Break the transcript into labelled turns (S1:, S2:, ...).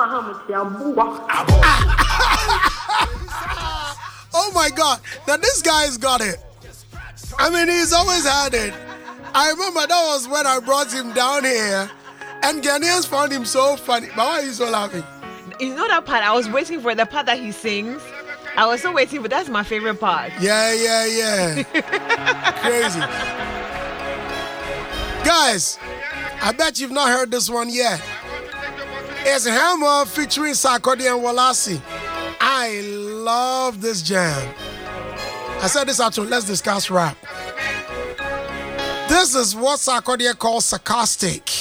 S1: Oh my God. Now this guy's got it. I mean, he's always had it. I remember that was when I brought him down here and Ghanaians found him so funny. But why are you so laughing?
S2: You know that part? I was waiting for the part that he sings. I was so waiting, but that's my favorite part.
S1: Yeah. Crazy. Guys, I bet you've not heard this one yet. It's Hammer featuring Sarkodie and Walasi. I love this jam. I said this out to let's discuss rap. This is what Sarkodie calls sarcastic.